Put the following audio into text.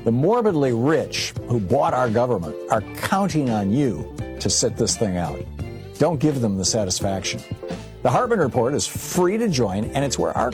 The morbidly rich who bought our government are counting on you to sit this thing out. Don't give them the satisfaction. The Hartmann Report is free to join, and it's where our